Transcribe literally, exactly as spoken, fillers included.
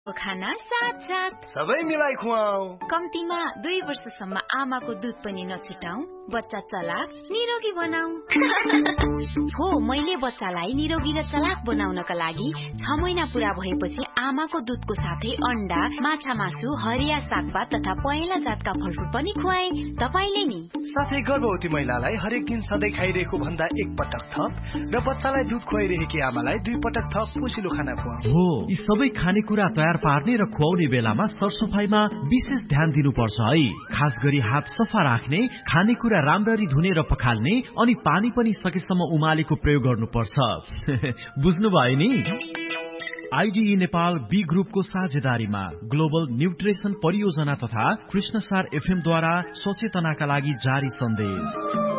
खाना साथ साथ सबै मिलाई खुवाऊ। कम्तीमा दुई वर्षसम्म आमाको दुध पनि नछुटाऊ, बच्चा चलाक निरोगी बनाऊ। हो, मैले बच्चालाई निरोगी र चलाक बनाउनका लागि छ महिना पूरा भएपछि आमाको दुधको साथै अण्डा, माछा मासु, हरिया सागपात तथा पहेँला जातका फलफुल पनि खुवाए। तपाईले नि? साथै गर्भवती महिलालाई हरेक दिन सधैँ खाइरहेको भन्दा एक पटक थप र बच्चालाई दुध खुवाइरहेकी आमालाई दुई पटक थप पोसिलो खाना खुवाऊ। हो, यी सबै खानेकुरा तयार पार्ने र खुवाउने बेलामा सरसफाइमा विशेष ध्यान दिनुपर्छ है। खास गरी हात सफा राख्ने, खानेकुरा राम्ररी धुने र पखाल्ने, अनि पानी पनि सकेसम्म उमालेको प्रयोग गर्नुपर्छ। बुझ्नुभयो नि? आइडिई नेपाल बी ग्रुपको साझेदारीमा ग्लोबल न्युट्रिसन परियोजना तथा कृष्णसार एफएम द्वारा सचेतनाका लागि जारी सन्देश।